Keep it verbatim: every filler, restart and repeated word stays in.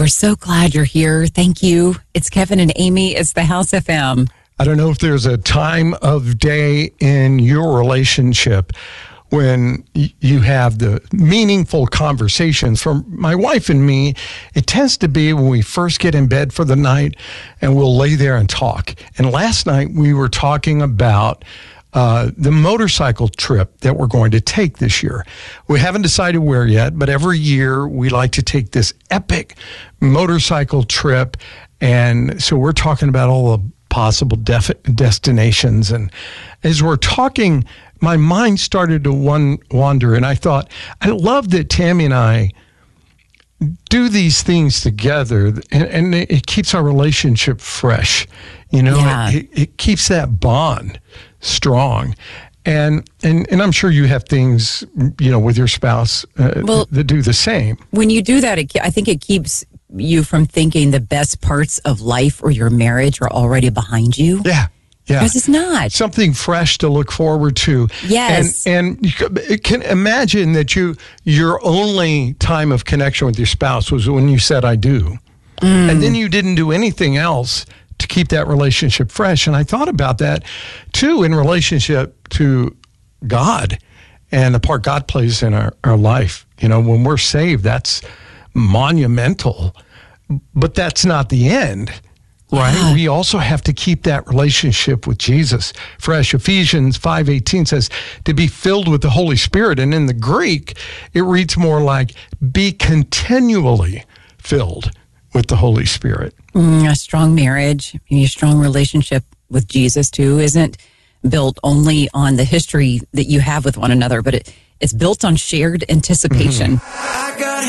We're so glad you're here. Thank you. It's Kevin and Amy. It's the House F M. I don't know if there's a time of day in your relationship when y- you have the meaningful conversations. For my wife and me, it tends to be when we first get in bed for the night and we'll lay there and talk. And last night we were talking about Uh, the motorcycle trip that we're going to take this year. We haven't decided where yet, but every year we like to take this epic motorcycle trip. And so we're talking about all the possible def- destinations. And as we're talking, my mind started to one- wander. And I thought, I love that Tammy and I do these things together, and, and it keeps our relationship fresh. You know, Yeah. it, it keeps that bond strong. And, and and I'm sure you have things, you know, with your spouse uh, Well, that do the same. When you do that, it, I think it keeps you from thinking the best parts of life or your marriage are already behind you. Yeah. Yeah. Because it's not. Something fresh to look forward to. Yes. And, and you can- it can imagine that you your only time of connection with your spouse was when you said, I do. Mm. And then you didn't do anything else to keep that relationship fresh. And I thought about that too in relationship to God and the part God plays in our, our life. You know, when we're saved, that's monumental, but that's not the end. Right? Yeah. We also have to keep that relationship with Jesus fresh. Ephesians five eighteen says to be filled with the Holy Spirit. And in the Greek, it reads more like be continually filled with the Holy Spirit. Mm, a strong marriage, a strong relationship with Jesus too, isn't built only on the history that you have with one another, but it, it's built on shared anticipation. Mm-hmm. I got